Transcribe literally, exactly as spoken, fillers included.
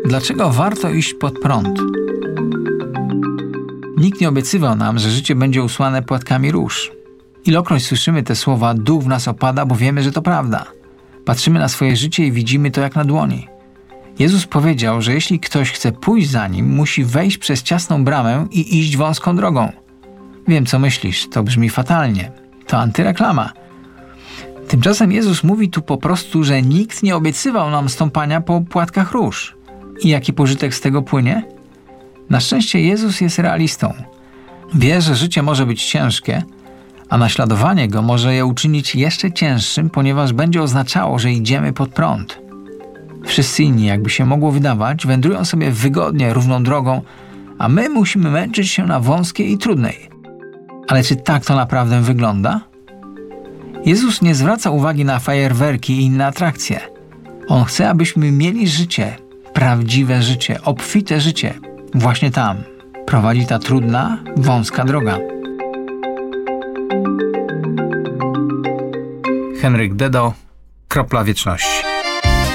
Dlaczego warto iść pod prąd? Nikt nie obiecywał nam, że życie będzie usłane płatkami róż. Ilokroć słyszymy te słowa, duch w nas opada, bo wiemy, że to prawda. Patrzymy na swoje życie i widzimy to jak na dłoni. Jezus powiedział, że jeśli ktoś chce pójść za Nim, musi wejść przez ciasną bramę i iść wąską drogą. Wiem, co myślisz, to brzmi fatalnie. To antyreklama. Tymczasem Jezus mówi tu po prostu, że nikt nie obiecywał nam stąpania po płatkach róż. I jaki pożytek z tego płynie? Na szczęście Jezus jest realistą. Wie, że życie może być ciężkie, a naśladowanie Go może je uczynić jeszcze cięższym, ponieważ będzie oznaczało, że idziemy pod prąd. Wszyscy inni, jakby się mogło wydawać, wędrują sobie wygodnie, równą drogą, a my musimy męczyć się na wąskiej i trudnej. Ale czy tak to naprawdę wygląda? Jezus nie zwraca uwagi na fajerwerki i inne atrakcje. On chce, abyśmy mieli życie, prawdziwe życie, obfite życie. Właśnie tam prowadzi ta trudna, wąska droga. Henryk Dedo, Kropla Wieczności.